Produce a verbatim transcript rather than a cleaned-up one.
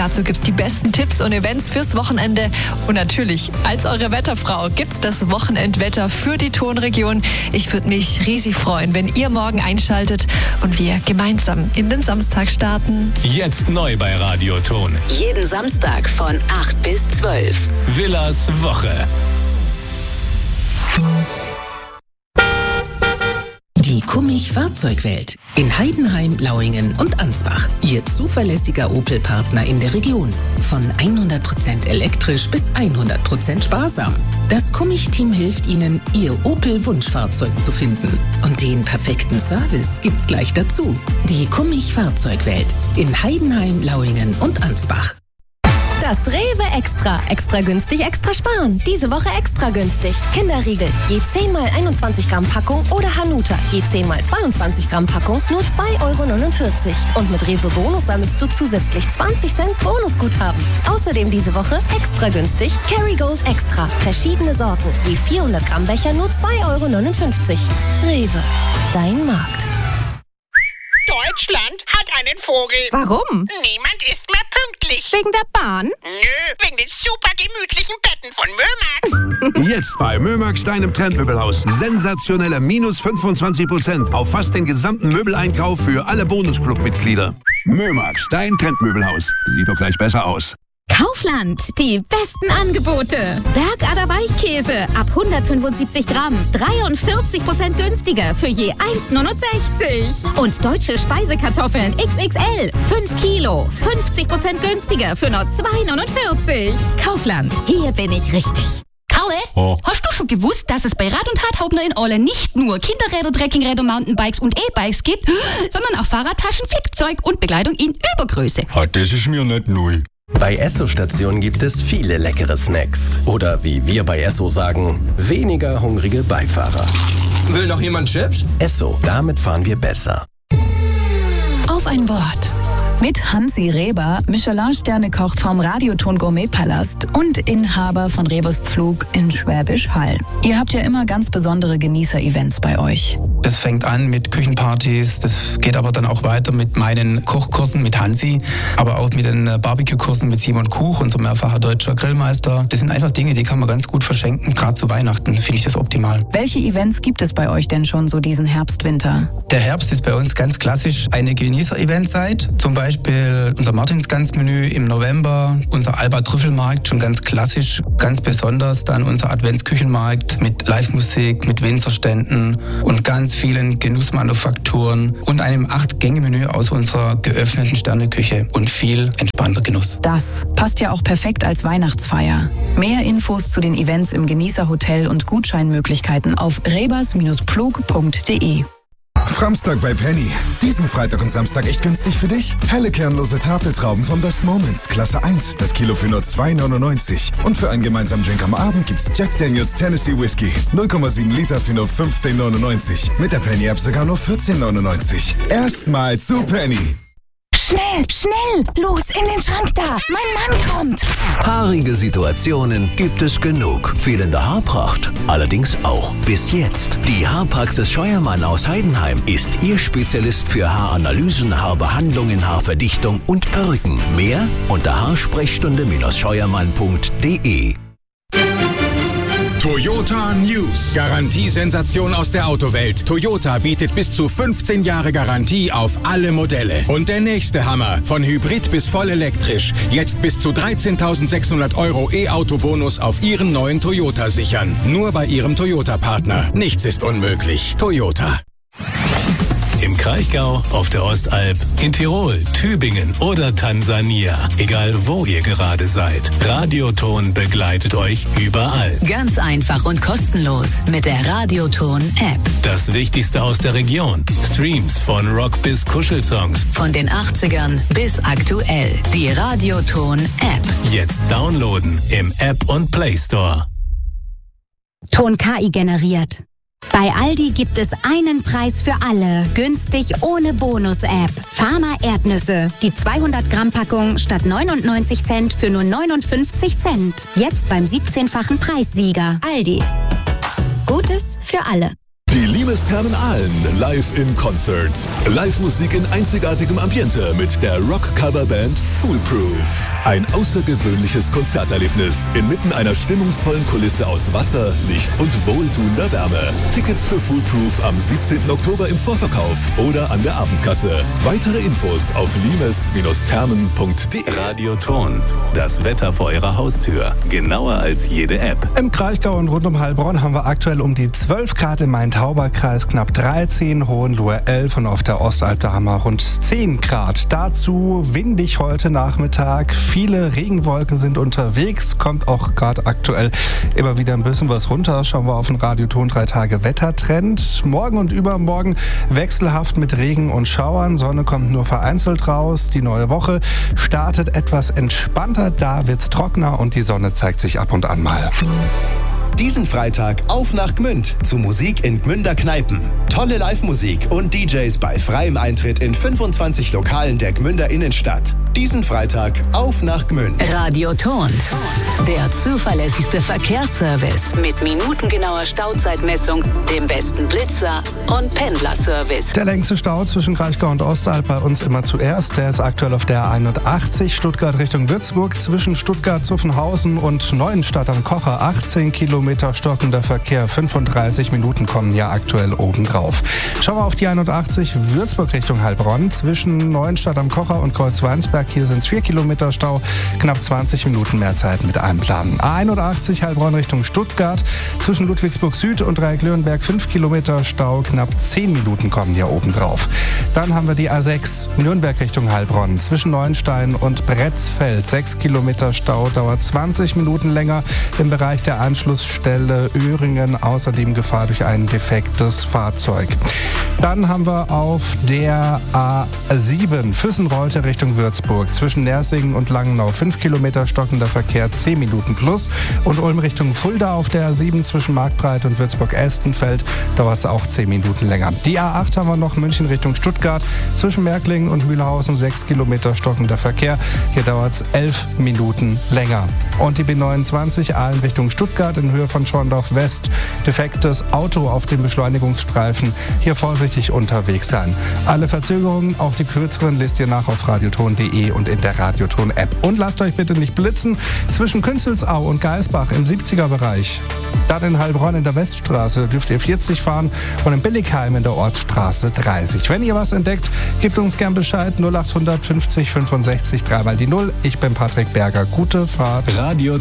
Dazu gibt's die besten Tipps und Events fürs Wochenende. Und natürlich, als eure Wetterfrau gibt's das Wochenendwetter für die Tonregion. Ich würde mich riesig freuen, wenn ihr morgen einschaltet und wir gemeinsam in den Samstag starten. Jetzt neu bei Radio Ton. Jeden Samstag von acht bis zwölf. Villas Woche. Die Kummich Fahrzeugwelt in Heidenheim, Lauingen und Ansbach. Ihr zuverlässiger Opel-Partner in der Region. Von hundert Prozent elektrisch bis hundert Prozent sparsam. Das Kummich-Team hilft Ihnen, Ihr Opel-Wunschfahrzeug zu finden. Und den perfekten Service gibt's gleich dazu. Die Kummich Fahrzeugwelt in Heidenheim, Lauingen und Ansbach. Das Rewe Extra. Extra günstig, extra sparen. Diese Woche extra günstig. Kinderriegel, je zehn mal einundzwanzig Gramm Packung oder Hanuta, je zehn mal zweiundzwanzig Gramm Packung, nur zwei Euro neunundvierzig. Und mit Rewe Bonus sammelst du zusätzlich zwanzig Cent Bonusguthaben. Außerdem diese Woche extra günstig Kerrygold Extra. Verschiedene Sorten, je vierhundert Gramm Becher, nur zwei Euro neunundfünfzig. Rewe, dein Markt. Deutschland hat einen Vogel. Warum? Niemand ist mehr pünktlich. Wegen der Bahn? Nö, wegen den super gemütlichen Betten von Mömax. Jetzt bei Mömax, deinem Trendmöbelhaus. Sensationelle minus fünfundzwanzig Prozent auf fast den gesamten Möbeleinkauf für alle Bonusclub-Mitglieder. Mömax, dein Trendmöbelhaus. Sieht doch gleich besser aus. Kaufland, die besten Angebote. Bergader Weichkäse ab hundertfünfundsiebzig Gramm, dreiundvierzig Prozent günstiger für je eins neunundsechzig. Und deutsche Speisekartoffeln X X L, fünf Kilo, fünfzig Prozent günstiger für nur zwei neunundvierzig. Kaufland, hier bin ich richtig. Karle, oh. Hast du schon gewusst, dass es bei Rad- und Radhauptner in Ole nicht nur Kinderräder, Trekkingräder, Mountainbikes und E-Bikes gibt, sondern auch Fahrradtaschen, Flickzeug und Bekleidung in Übergröße? Das ist mir nicht neu. Bei Esso-Stationen gibt es viele leckere Snacks. Oder wie wir bei Esso sagen, weniger hungrige Beifahrer. Will noch jemand Chips? Esso, damit fahren wir besser. Auf ein Wort. Mit Hansi Reber, Michelin-Sterne-Koch vom Radioton Gourmet-Palast und Inhaber von Rebers Pflug in Schwäbisch Hall. Ihr habt ja immer ganz besondere Genießer-Events bei euch. Das fängt an mit Küchenpartys, das geht aber dann auch weiter mit meinen Kochkursen mit Hansi, aber auch mit den Barbecue-Kursen mit Simon Kuch, unser mehrfacher deutscher Grillmeister. Das sind einfach Dinge, die kann man ganz gut verschenken, gerade zu Weihnachten finde ich das optimal. Welche Events gibt es bei euch denn schon so diesen Herbst, Winter? Der Herbst ist bei uns ganz klassisch eine Genießer-Eventzeit, zum Beispiel unser Martinsgans-Menü im November, unser Alba-Trüffelmarkt, schon ganz klassisch, ganz besonders dann unser Adventsküchenmarkt mit Live-Musik, mit Winzerständen und ganz vielen Genussmanufakturen und einem acht-Gänge-Menü aus unserer geöffneten Sterneküche und viel entspannter Genuss. Das passt ja auch perfekt als Weihnachtsfeier. Mehr Infos zu den Events im Genießerhotel und Gutscheinmöglichkeiten auf rebers Pflug punkt de. Framstag bei Penny. Diesen Freitag und Samstag echt günstig für dich? Helle kernlose Tafeltrauben von Best Moments, Klasse eins, das Kilo für nur zwei neunundneunzig. Und für einen gemeinsamen Drink am Abend gibt's Jack Daniels Tennessee Whiskey, null Komma sieben Liter für nur fünfzehn neunundneunzig. Mit der Penny-App sogar nur vierzehn neunundneunzig. Erstmal zu Penny. Schnell, schnell, los in den Schrank da, mein Mann kommt. Haarige Situationen gibt es genug. Fehlende Haarpracht allerdings auch. Bis jetzt. Die Haarpraxis Scheuermann aus Heidenheim ist Ihr Spezialist für Haaranalysen, Haarbehandlungen, Haarverdichtung und Perücken. Mehr unter haarsprechstunde Scheuermann punkt de. Toyota News. Garantiesensation aus der Autowelt. Toyota bietet bis zu fünfzehn Jahre Garantie auf alle Modelle. Und der nächste Hammer. Von Hybrid bis voll elektrisch. Jetzt bis zu dreizehntausendsechshundert Euro E-Auto-Bonus auf Ihren neuen Toyota sichern. Nur bei Ihrem Toyota-Partner. Nichts ist unmöglich. Toyota. Im Kraichgau, auf der Ostalb, in Tirol, Tübingen oder Tansania. Egal wo ihr gerade seid. Radioton begleitet euch überall. Ganz einfach und kostenlos mit der Radioton-App. Das Wichtigste aus der Region. Streams von Rock bis Kuschelsongs. Von den achtzigern bis aktuell. Die Radioton-App. Jetzt downloaden im App und Play Store. Ton K I generiert. Bei Aldi gibt es einen Preis für alle. Günstig ohne Bonus-App. Pharma Erdnüsse. Die zweihundert Gramm Packung statt neunundneunzig Cent für nur neunundfünfzig Cent. Jetzt beim siebzehnfachen Preissieger. Aldi. Gutes für alle. Die Limes Thermen Aalen live in Concert. Live-Musik in einzigartigem Ambiente mit der Rock-Cover-Band Foolproof. Ein außergewöhnliches Konzerterlebnis inmitten einer stimmungsvollen Kulisse aus Wasser, Licht und wohltuender Wärme. Tickets für Foolproof am siebzehnten Oktober im Vorverkauf oder an der Abendkasse. Weitere Infos auf limes Thermen punkt de. Radioton. Das Wetter vor Ihrer Haustür. Genauer als jede App. Im Kraichgau und rund um Heilbronn haben wir aktuell um die zwölf Grad, im Main-Tauber-Kreis knapp dreizehn, Hohenlohe elf und auf der Ostalb da haben wir rund zehn Grad. Dazu windig heute Nachmittag. Viele Regenwolken sind unterwegs. Kommt auch gerade aktuell immer wieder ein bisschen was runter. Schauen wir auf den Radioton drei Tage Wettertrend. Morgen und übermorgen wechselhaft mit Regen und Schauern. Sonne kommt nur vereinzelt raus. Die neue Woche startet etwas entspannter. Da wird's trockener und die Sonne zeigt sich ab und an mal. Diesen Freitag auf nach Gmünd zu Musik in Gmünder Kneipen. Tolle Live-Musik und D Js bei freiem Eintritt in fünfundzwanzig Lokalen der Gmünder Innenstadt. Diesen Freitag auf nach Gmünd. Radioton. Der zuverlässigste Verkehrsservice mit minutengenauer Stauzeitmessung, dem besten Blitzer und Pendlerservice. Der längste Stau zwischen Kraichgau und Ostalb bei uns immer zuerst. Der ist aktuell auf der einundachtzig Stuttgart Richtung Würzburg zwischen Stuttgart-Zuffenhausen und Neuenstadt am Kocher. achtzehn Kilometer stockender Verkehr. fünfunddreißig Minuten kommen ja aktuell obendrauf. Schauen wir auf die einundachtzig Würzburg Richtung Heilbronn zwischen Neuenstadt am Kocher und Kreuzweinsberg. Hier sind es vier Kilometer Stau, knapp zwanzig Minuten mehr Zeit mit einplanen. A einundachtzig Heilbronn Richtung Stuttgart zwischen Ludwigsburg Süd und Dreieck-Löwenberg fünf Kilometer Stau, knapp zehn Minuten kommen hier oben drauf. Dann haben wir die A sechs Nürnberg Richtung Heilbronn zwischen Neuenstein und Bretzfeld. sechs Kilometer Stau, dauert zwanzig Minuten länger im Bereich der Anschlussstelle Öhringen. Außerdem Gefahr durch ein defektes Fahrzeug. Dann haben wir auf der A sieben Füssen-Rolte Richtung Würzburg zwischen Nersingen und Langenau fünf Kilometer stockender Verkehr, zehn Minuten plus. Und Ulm Richtung Fulda auf der A sieben zwischen Marktbreit und Würzburg-Estenfeld dauert es auch zehn Minuten länger. Die A acht haben wir noch München Richtung Stuttgart zwischen Märklingen und Mühlhausen sechs Kilometer stockender Verkehr. Hier dauert es elf Minuten länger. Und die B neunundzwanzig Aalen Richtung Stuttgart in Höhe von Schorndorf West. Defektes Auto auf dem Beschleunigungsstreifen. Hier vorsichtig unterwegs sein. Alle Verzögerungen, auch die kürzeren, lest ihr nach auf radioton punkt de und in der Radioton-App. Und lasst euch bitte nicht blitzen zwischen Künzelsau und Geisbach im siebziger Bereich. Dann in Heilbronn in der Weststraße dürft ihr vierzig fahren und in Billigheim in der Ortsstraße dreißig. Wenn ihr was entdeckt, gebt uns gern Bescheid. null acht fünfzig fünfundsechzig dreimal die null. Ich bin Patrick Berger. Gute Fahrt. Radio